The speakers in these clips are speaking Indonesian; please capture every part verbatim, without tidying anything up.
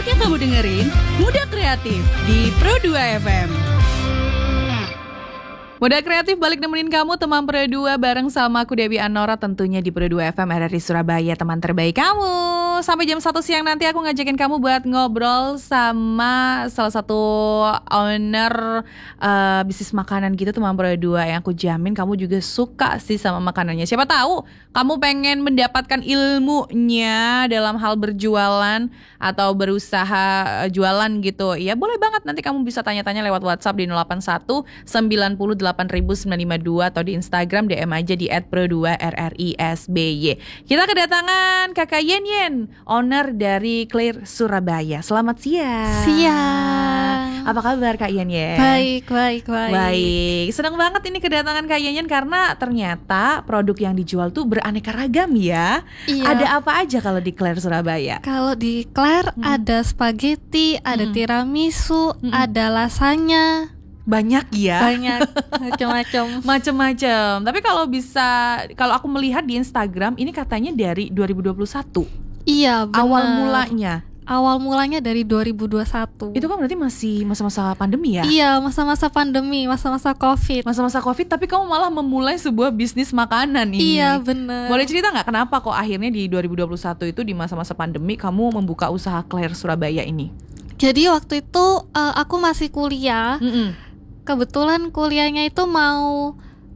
Saatnya kamu dengerin Muda Kreatif di Pro dua F M. Muda Kreatif balik nemenin kamu teman Pro dua bareng sama aku Dewi Anora tentunya di Pro dua F M R R I Surabaya, teman terbaik kamu. Sampai jam satu siang nanti aku ngajakin kamu buat ngobrol sama salah satu owner uh, bisnis makanan gitu teman Pro dua yang aku jamin kamu juga suka sih sama makanannya. Siapa tahu kamu pengen mendapatkan ilmunya dalam hal berjualan atau berusaha jualan gitu. Ya boleh banget nanti kamu bisa tanya-tanya lewat WhatsApp di nol delapan satu sembilan nol delapan sembilan lima dua atau di Instagram D M aja di et pro dua R R I S B Y. Kita kedatangan Kakak Yen Yen, owner dari Clear Surabaya. Selamat siang. Siang. Apa kabar Kak Yen Yen? Baik, baik, baik. Baik. Senang banget ini kedatangan Kak Yen Yen karena ternyata produk yang dijual tuh beraneka ragam ya. Iya. Ada apa aja kalau di Clear Surabaya? Kalau di Claire hmm. ada spaghetti, ada hmm. tiramisu, hmm. ada lasanya. Banyak ya. Banyak, macam-macam. Macam-macam. Tapi kalau bisa, kalau aku melihat di Instagram ini katanya dari dua ribu dua puluh satu. Iya, benar. Awal mulanya. Awal mulanya dari dua ribu dua puluh satu. Itu kan berarti masih masa-masa pandemi ya? Iya, masa-masa pandemi, masa-masa Covid. Masa-masa Covid, tapi kamu malah memulai sebuah bisnis makanan ini. Iya, benar. Boleh cerita nggak kenapa kok akhirnya di dua ribu dua puluh satu itu di masa-masa pandemi kamu membuka usaha Clear Surabaya ini? Jadi waktu itu uh, aku masih kuliah. Mm-mm. Kebetulan kuliahnya itu mau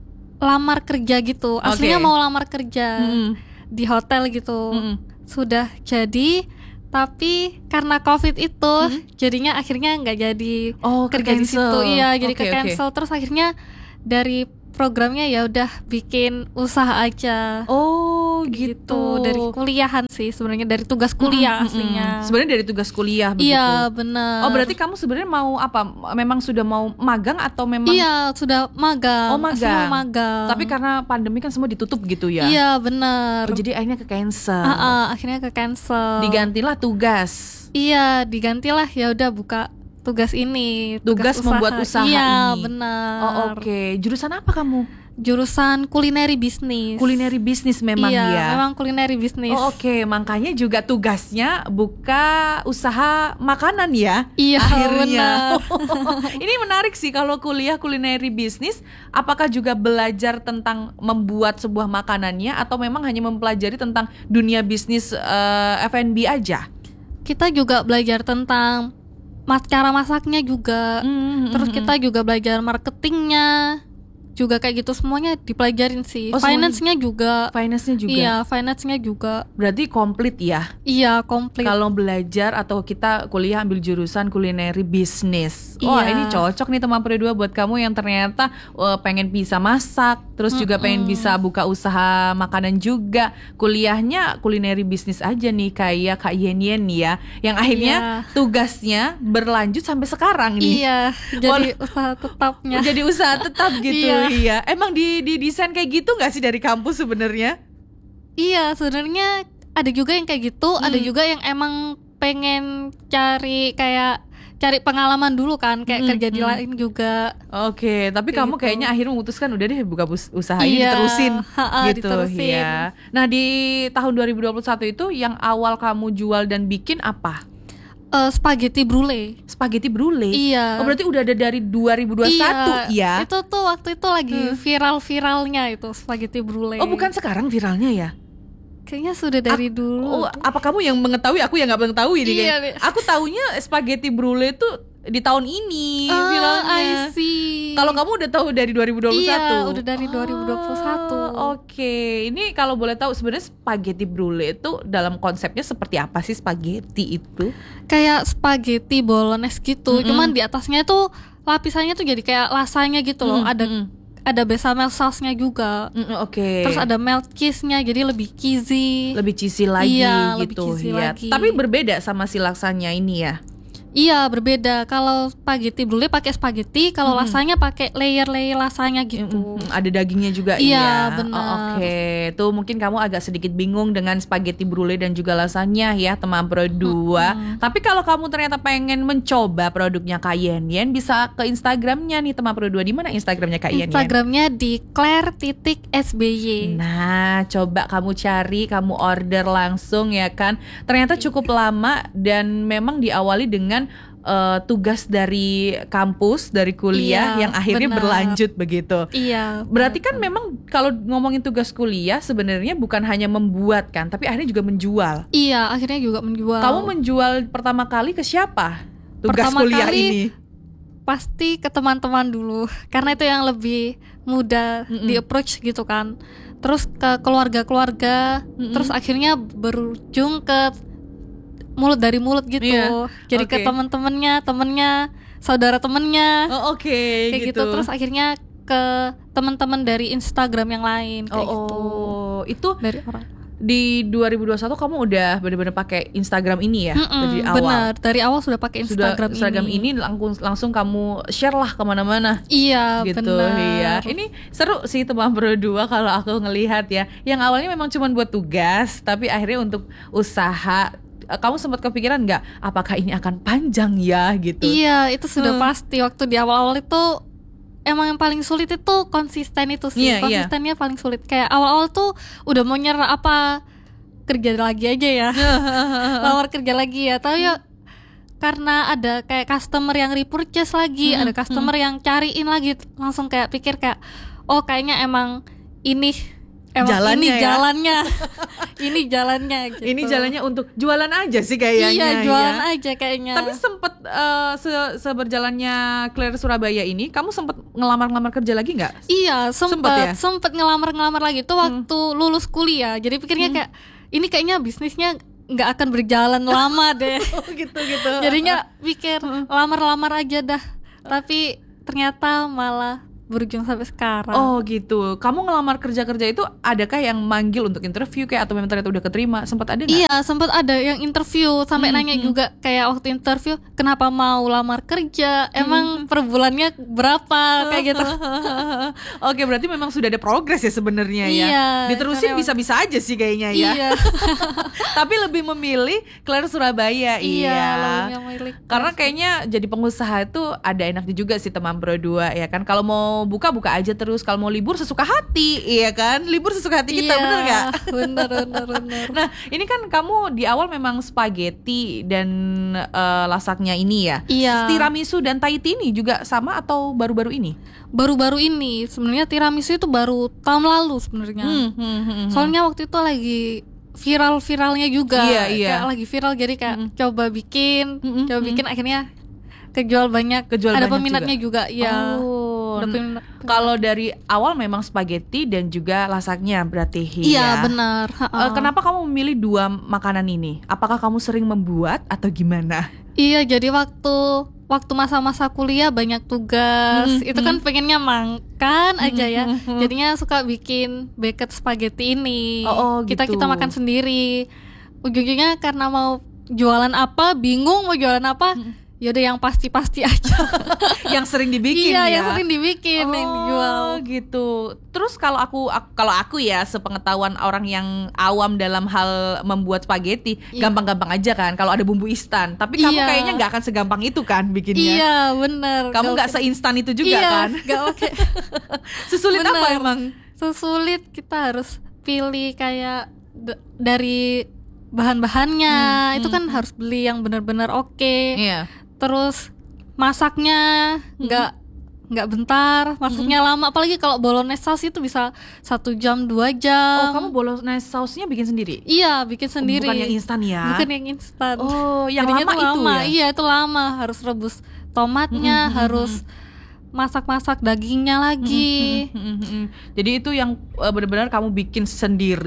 lamar kerja gitu. Aslinya okay. mau lamar kerja mm. di hotel gitu. Mm-mm. Sudah jadi, tapi karena Covid itu mm. jadinya akhirnya nggak jadi oh, kerja di situ. Iya, jadi okay, ke cancel. Okay. Terus akhirnya dari programnya ya udah bikin usaha aja. Oh, gitu. gitu. Dari kuliahan sih sebenarnya, dari tugas kuliah mm-hmm, aslinya. Sebenarnya dari tugas kuliah begitu. Iya, benar. Oh, berarti kamu sebenarnya mau apa? Memang sudah mau magang atau memang? Iya, sudah magang. Oh, magang. magang. Tapi karena pandemi kan semua ditutup gitu ya. Iya, benar. Oh, jadi akhirnya ke cancel. Uh, uh, akhirnya ke cancel. Digantilah tugas. Iya, digantilah ya udah buka tugas ini, tugas, tugas usaha. membuat usaha iya, ini. benar. Oh, oke. Okay. Jurusan apa kamu? Jurusan kulineri bisnis. Kulineri bisnis memang iya, ya. memang kulineri bisnis. Oh, oke, okay. Makanya juga tugasnya buka usaha makanan ya. Iya, akhirnya. Ini menarik sih kalau kuliah kulineri bisnis. Apakah juga belajar tentang membuat sebuah makanannya atau memang hanya mempelajari tentang dunia bisnis uh, F and B aja? Kita juga belajar tentang mas cara masaknya juga, mm-hmm. terus kita juga belajar marketingnya, juga kayak gitu semuanya dipelajarin sih. Oh, finance-nya juga. Finance-nya juga. Iya, finance-nya juga. Berarti komplit ya? Iya, komplit. Kalau belajar atau kita kuliah ambil jurusan kulineri bisnis. Iya. Wah, ini cocok nih teman Pro dua buat kamu yang ternyata uh, pengen bisa masak, terus mm-hmm. juga pengen bisa buka usaha makanan juga. Kuliahnya kulineri bisnis aja nih kayak Kak Yen Yen ya, yang akhirnya iya. tugasnya berlanjut sampai sekarang nih. Iya, jadi Wal- usaha tetapnya. Jadi usaha tetap gitu. Iya. Iya. Emang di di desain kayak gitu nggak sih dari kampus sebenarnya? Iya, sebenarnya ada juga yang kayak gitu, hmm. ada juga yang emang pengen cari kayak cari pengalaman dulu kan, kayak mm-hmm. kerja di lain juga. Oke, okay, tapi kayak kamu gitu. Kayaknya akhirnya memutuskan udah deh buka usaha ini iya, diterusin ha-ha, gitu diterusin. Ya. Nah, di tahun dua ribu dua puluh satu itu yang awal kamu jual dan bikin apa? Uh, spaghetti brulee. Spaghetti brulee? Iya. Oh, berarti udah ada dari dua ribu dua puluh satu iya. ya? Itu tuh waktu itu lagi hmm. viral-viralnya itu spaghetti brulee. Oh, bukan sekarang viralnya ya? Kayaknya sudah dari A- dulu. Oh, apa kamu yang mengetahui? Aku yang nggak mengetahui nih. Iya, Aku taunya spaghetti brulee tuh di tahun ini ah, viralnya. I see. Kalau kamu udah tahu dari dua ribu dua puluh satu? Iya, udah dari oh, dua ribu dua puluh satu. Oke, okay. Ini kalau boleh tahu sebenarnya spaghetti brulee itu dalam konsepnya seperti apa sih spaghetti itu? Kayak spaghetti bolognese gitu, mm-hmm. cuman di atasnya tuh lapisannya tuh jadi kayak lasanya gitu loh. Mm-hmm. Ada ada bechamel sauce-nya juga. Mm, Oke. Okay. Terus ada melt cheese-nya, jadi lebih cheesy. Lebih cheesy lagi iya, gitu. Lebih cheesy ya. lagi. Tapi berbeda sama si laksanya ini ya. Iya berbeda. Kalau spaghetti brulee pakai spaghetti, kalau Mm-mm. lasanya pakai layer-layer lasanya gitu. Mm-mm. Ada dagingnya juga. Iya, ya. benar. Oh, Oke, tuh mungkin kamu agak sedikit bingung dengan spaghetti brulee dan juga lasanya ya teman Pro dua. Mm-mm. Tapi kalau kamu ternyata pengen mencoba produknya Kak Yen Yen, bisa ke Instagramnya nih teman Pro dua. Di mana Instagramnya Kak Yen Yen? Instagramnya di claire titik s b y. Nah, coba kamu cari, kamu order langsung ya kan. Ternyata cukup lama dan memang diawali dengan uh, tugas dari kampus, dari kuliah Iya, yang akhirnya benar. berlanjut begitu. Iya. Berarti benar. kan memang kalau ngomongin tugas kuliah sebenarnya bukan hanya membuat kan, tapi akhirnya juga menjual. Iya, akhirnya juga menjual. Kamu menjual pertama kali ke siapa? Tugas Pertama kuliah kali ini. Pasti ke teman-teman dulu, karena itu yang lebih mudah Mm-mm. di approach gitu kan. Terus ke keluarga-keluarga, Mm-mm. terus akhirnya berujung ke mulut dari mulut gitu. Iya, Jadi ke oke. teman-temannya, temennya, saudara temennya, Oh, oke, kayak gitu. Terus akhirnya ke teman-teman dari Instagram yang lain kayak oh, gitu. oh, itu Dari orang. di dua ribu dua puluh satu kamu udah benar-benar pakai Instagram ini ya Mm-mm, dari awal. benar, dari awal sudah pakai Sudah Instagram Instagram ini. ini langsung langsung kamu share lah kemana-mana. Iya, Gitu benar. iya. Ini seru sih teman Pro dua kalau aku ngelihat ya. Yang awalnya memang cuma buat tugas, tapi akhirnya untuk usaha. Eh, Kamu sempat kepikiran nggak apakah ini akan panjang ya gitu? Iya, itu sudah Hmm. pasti. Waktu di awal-awal itu emang yang paling sulit itu konsisten itu sih. Iya, iya. Konsistennya paling sulit. Kayak awal-awal tuh udah mau nyerah apa kerja lagi aja ya. Lamar kerja lagi ya. Tahu ya karena ada kayak customer yang repurchase lagi, Hmm, ada customer yang cariin lagi, langsung kayak pikir kayak oh kayaknya emang ini emang Jalannya ini ya. jalannya. Ini jalannya gitu. Ini jalannya untuk jualan aja sih kayaknya. Iya, jualan ya. aja kayaknya. Tapi sempet eh, se- seberjalannya Claire Surabaya ini, kamu sempet ngelamar-ngelamar kerja lagi nggak? Iya, Sempet sempet ya? sempet ngelamar-ngelamar lagi tuh waktu lulus kuliah. Jadi pikirnya kayak ini kayaknya bisnisnya nggak akan berjalan lama deh. Oh gitu gitu. Jadinya pikir lamar-lamar aja dah. Tapi ternyata malah berujung sampai sekarang. Oh gitu. Kamu ngelamar kerja-kerja itu adakah yang manggil untuk interview kayak atau memang ternyata udah keterima? Sempat ada nggak? Iya, sempat ada yang interview sampai Hmm, nanya hmm. juga kayak waktu interview, kenapa mau lamar kerja? Emang per bulannya berapa? Kayak gitu. Oke, berarti memang sudah ada progres ya sebenarnya ya. Iya, Diterusin karena- bisa-bisa aja sih kayaknya ya. Iya. Tapi lebih memilih Claire Surabaya. Iya, lebih memilih Karena kayaknya jadi pengusaha itu ada enaknya juga sih teman Pro dua ya kan. Kalau mau buka buka aja terus, kalau mau libur sesuka hati, iya kan? Libur sesuka hati kita, Iya, bener nggak? Bener, bener, bener. Nah, ini kan kamu di awal memang spaghetti dan eh, lasaknya ini ya. Iya. Tiramisu dan Tahiti ini juga sama atau baru-baru ini? Baru-baru ini sebenarnya tiramisu itu baru tahun lalu sebenarnya. Hmm, hmm, hmm, hmm. Soalnya waktu itu lagi viral-viralnya juga. Iya, iya. Kayak lagi viral jadi kayak Mm-mm. coba bikin, Mm-mm, coba mm-mm. bikin akhirnya kejual banyak. Kejual Ada banyak peminatnya juga, iya. Oh, Ada peminat- kalau dari awal memang spaghetti dan juga lasaknya berarti Iya, ya. benar. Eh, Ha-ha. kenapa kamu memilih dua makanan ini? Apakah kamu sering membuat atau gimana? Iya, jadi waktu waktu masa-masa kuliah banyak tugas. Mm-mm, Itu kan pengennya makan aja ya. Mm-mm. Jadinya suka bikin bucket spaghetti ini. Oh, oh, Kita gitu. kita makan sendiri. Ujung-ujungnya karena mau jualan apa, bingung mau jualan apa. Yaudah yang pasti-pasti aja. Yang sering dibikin Iya, ya. yang sering dibikin, yang dijual. Oh gitu. Terus kalau aku, aku kalau aku ya sepengetahuan orang yang awam dalam hal membuat spaghetti, Iya. gampang-gampang aja kan. Kalau ada bumbu instan. Tapi kamu Iya. kayaknya nggak akan segampang itu kan bikinnya. Iya, bener. Kamu nggak oke. seinstan itu juga iya, kan. Gak oke. Sesulit apa Bener. emang? Sesulit kita harus pilih kayak d- dari bahan-bahannya. Hmm, Itu hmm, kan harus beli yang benar-benar oke. Iya. Terus masaknya nggak nggak bentar, masaknya lama. Apalagi kalau bolognese sauce itu bisa satu jam dua Oh, jam. kamu bolognese sausnya bikin sendiri? Iya, bikin sendiri. Bukan yang instan ya? Bukan yang instan. Oh, yang Jadinya lama tuh itu lama. ya? Iya, itu lama. Harus rebus tomatnya, Mm-mm, harus masak-masak dagingnya lagi. Mm, mm, mm, mm. Jadi itu yang eh, benar-benar kamu bikin sendiri,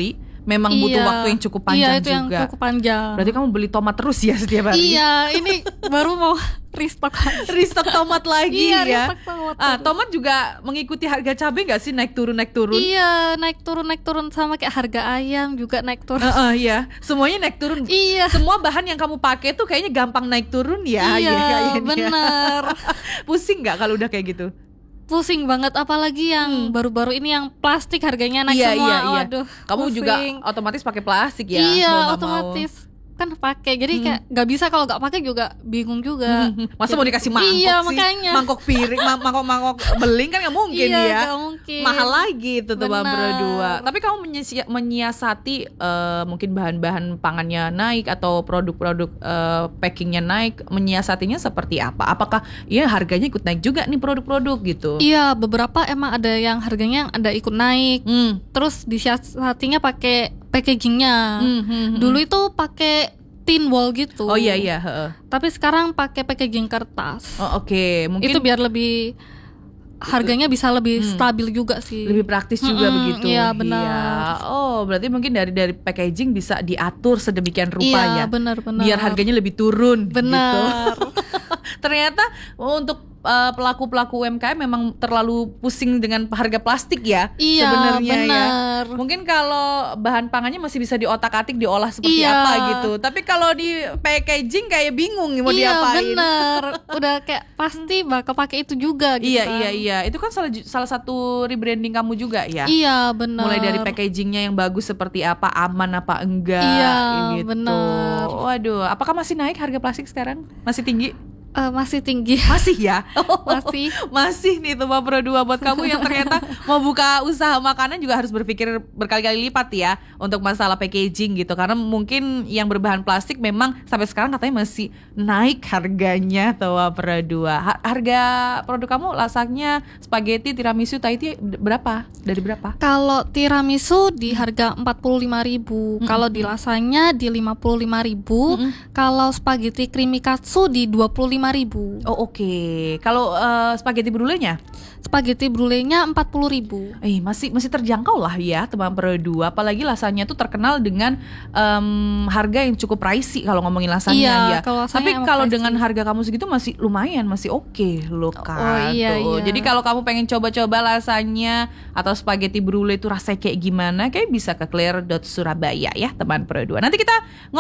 memang butuh Iya. waktu yang cukup Iya, panjang itu yang juga. cukup panjang. Berarti kamu beli tomat terus ya setiap hari? Iya, ini baru mau restock lagi. Restock tomat lagi Iya, ya. restock tomat Ah, terus. tomat juga mengikuti harga cabai nggak sih, naik turun naik turun? Iya, naik turun naik turun sama kayak harga ayam juga naik turun. Heeh, iya, semuanya naik turun. Iya. Semua bahan yang kamu pakai tuh kayaknya gampang naik turun ya. Iya, ya, kayaknya. bener. Pusing nggak kalau udah kayak gitu? Pusing banget, apalagi yang baru-baru ini yang plastik harganya naik Iya, semua. iya, iya. Waduh, Kamu juga pusing. otomatis pakai plastik ya? Iya, mau nggak mau. otomatis kan pakai. Jadi kayak nggak bisa kalau nggak pakai juga bingung juga. Masa mau dikasih mangkok Iya, sih? makanya. Mangkok piring, ma- mangkok-mangkok beling kan nggak mungkin Iya, ya. nggak mungkin. Mahal lagi itu tuh Benar. berdua. Tapi kamu menyisi- menyiasati eh, mungkin bahan-bahan pangannya naik atau produk-produk eh, packingnya naik, menyiasatinya seperti apa? Apakah ya harganya ikut naik juga nih produk-produk gitu? Iya, beberapa emang ada yang harganya yang ada ikut naik. Hmm. Terus disiasatinya pakai packagingnya. Hmm, hmm, hmm. Dulu itu pakai tin wall gitu. Oh iya iya. heeh. Tapi sekarang pakai packaging kertas. Oh, Oke, mungkin Itu biar lebih harganya bisa lebih stabil juga sih. lebih praktis juga Mm-mm, begitu. iya, benar. Iya. Oh, berarti mungkin dari dari packaging bisa diatur sedemikian rupa Iya, ya. benar-benar. Biar harganya lebih turun Benar. gitu. Ternyata untuk uh, pelaku-pelaku U M K M memang terlalu pusing dengan harga plastik ya. Iya, sebenarnya benar. ya. Mungkin kalau bahan pangannya masih bisa diotak-atik, diolah seperti Iya. apa gitu. Tapi kalau di packaging kayak bingung mau Iya, diapain. benar. Udah kayak pasti bakal pakai itu juga gitu. Iya kan. iya iya. Itu kan salah salah satu rebranding kamu juga ya. Iya, benar. Mulai dari packagingnya yang bagus seperti apa, aman apa enggak, Iya, gitu. benar. Waduh, apakah masih naik harga plastik sekarang? Masih tinggi? Eh, masih tinggi. Masih ya? Masih. Masih nih tuh Mbak Pro dua buat kamu yang ternyata mau buka usaha makanan juga harus berpikir berkali-kali lipat ya untuk masalah packaging gitu, karena mungkin yang berbahan plastik memang sampai sekarang katanya masih naik harganya tuh Mbak Pro dua. Ha- Harga produk kamu lasagna, spaghetti, tiramisu, Thai tea berapa? Dari berapa? Kalau tiramisu di harga empat puluh lima ribu, kalau di lasagna di lima puluh lima ribu, kalau spaghetti creamy katsu di dua puluh lima ribu. Oh oke. Kalau eh, spaghetti brulenya? Spaghetti brulenya empat puluh ribu. Eh masih masih terjangkau lah ya teman Pro dua. Apalagi lasagna tuh terkenal dengan em, harga yang cukup pricey kalau ngomongin lasagna Iya, ya. kalau lasagna Tapi emang kalau pricey. dengan harga kamu segitu masih lumayan, masih oke loh kan. Oh, iya, tuh. iya. Jadi kalau kamu pengen coba-coba lasagna atau spaghetti brulee itu rasanya kayak gimana, kayak bisa ke clear dot surabaya ya teman Pro dua. Nanti kita